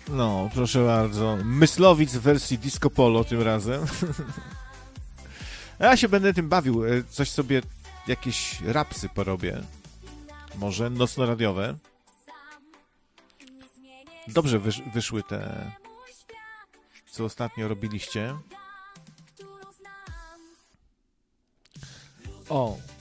No, proszę bardzo. Myslowic w wersji disco polo tym razem. Ja się będę tym bawił. Coś sobie, jakieś rapsy porobię. Może nocno-radiowe. Dobrze wyszły te, co ostatnio robiliście. O,